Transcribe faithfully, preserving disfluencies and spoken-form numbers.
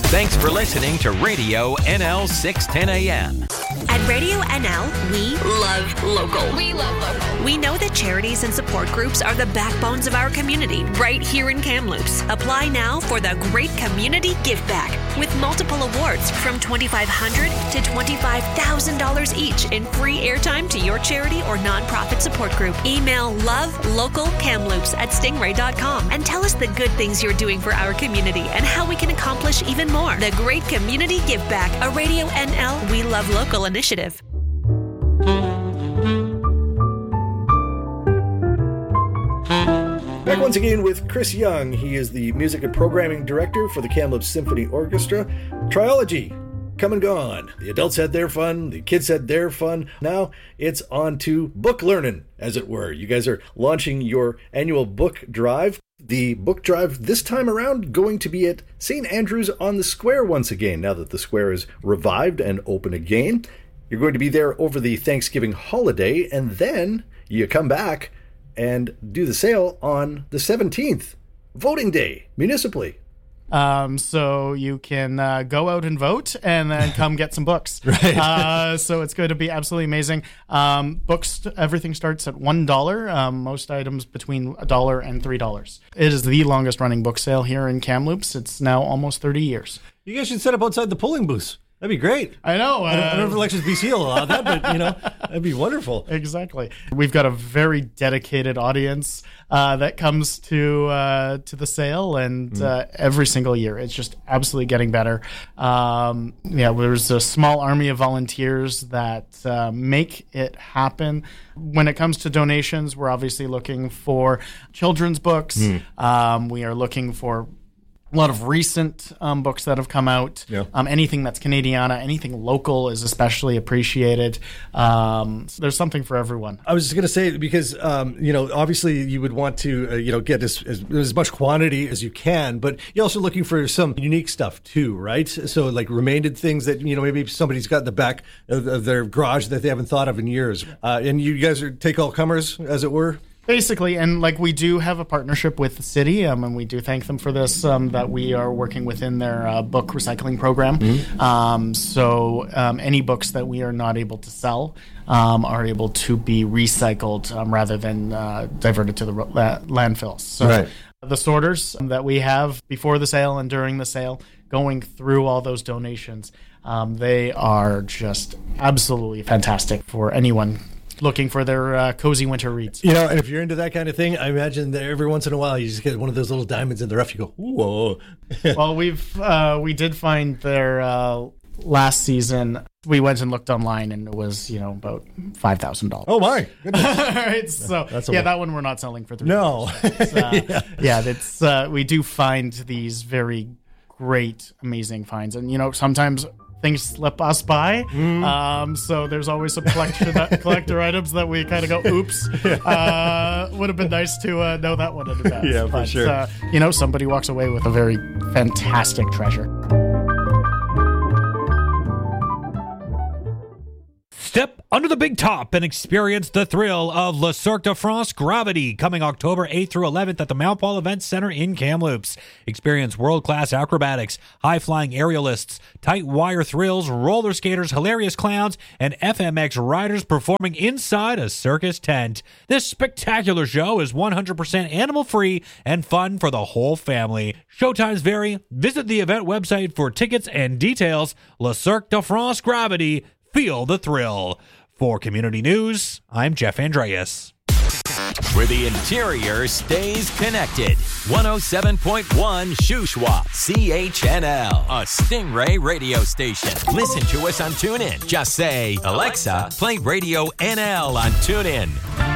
Thanks for listening to Radio N L six ten A M. At Radio N L, we love local. We love local. We know that charities and support groups are the backbones of our community right here in Kamloops. Apply now for the Great Community Give Back with multiple awards from twenty-five hundred dollars to twenty-five thousand dollars each in free airtime to your charity or nonprofit support group. Email lovelocalkamloops at stingray dot com and tell us the good things you're doing for our community and how we can accomplish even more. The Great Community Give Back, a Radio N L We Love Local initiative. Back once again with Chris Young. He is the music and programming director for the Kamloops Symphony Orchestra. Triology, come and gone. The adults had their fun, the kids had their fun. Now it's on to book learning, as it were. You guys are launching your annual book drive. The book drive this time around going to be at Saint Andrew's on the Square once again, now that the Square is revived and open again. You're going to be there over the Thanksgiving holiday, and then you come back and do the sale on the seventeenth, voting day, municipally. Um, so you can uh, go out and vote and then come get some books. Right. Uh, so it's going to be absolutely amazing. Um, books, everything starts at one dollar. Um, most items between a dollar and three dollars. It is the longest running book sale here in Kamloops. It's now almost thirty years. You guys should set up outside the polling booths. That'd be great. I know. Uh, I, don't, I don't know if Elections B C will allow that, but, you know, that'd be wonderful. Exactly. We've got a very dedicated audience uh, that comes to uh, to the sale, and mm. uh, every single year it's just absolutely getting better. Um, yeah, there's a small army of volunteers that uh, make it happen. When it comes to donations, we're obviously looking for children's books. Mm. Um, we are looking for a lot of recent um, books that have come out. Yeah. Um, anything that's Canadiana, anything local is especially appreciated. Um, so there's something for everyone. I was just going to say, because, um, you know, obviously you would want to, uh, you know, get as, as, as much quantity as you can, but you're also looking for some unique stuff too, right? So like remained things that, you know, maybe somebody's got in the back of, of their garage that they haven't thought of in years. Uh, and you guys are take all comers, as it were? Basically, and like we do have a partnership with the city, um, and we do thank them for this, um, that we are working within their uh, book recycling program. Mm-hmm. Um, so um, any books that we are not able to sell um, are able to be recycled um, rather than uh, diverted to the ro- la- landfills. So right. The sorters that we have before the sale and during the sale, going through all those donations, um, they are just absolutely fantastic for anyone looking for their uh, cozy winter reads. You know, and if you're into that kind of thing, I imagine that every once in a while you just get one of those little diamonds in the rough. You go, whoa. Well, we've uh, we did find their uh, last season. We went and looked online, and it was, you know, about five thousand dollars. Oh my goodness! Right, so that's yeah, lot. That one we're not selling for three. No, uh, yeah, yeah, that's uh, we do find these very great, amazing finds, and you know, sometimes things slip us by, mm. um, so there's always some collector, that, collector items that we kind of go, oops. Uh, would have been nice to uh, know that one in advance. Yeah, for but, sure. Uh, you know, somebody walks away with a very fantastic treasure. Step under the big top and experience the thrill of Le Cirque de France Gravity, coming October eighth through eleventh at the Mount Paul Event Center in Kamloops. Experience world-class acrobatics, high-flying aerialists, tight wire thrills, roller skaters, hilarious clowns, and F M X riders performing inside a circus tent. This spectacular show is one hundred percent animal-free and fun for the whole family. Showtimes vary. Visit the event website for tickets and details. Le Cirque de France Gravity. Feel the thrill. For Community News, I'm Jeff Andreas. Where the interior stays connected. one oh seven point one Shuswap, C H N L, a Stingray radio station. Listen to us on TuneIn. Just say, Alexa, play Radio N L on TuneIn.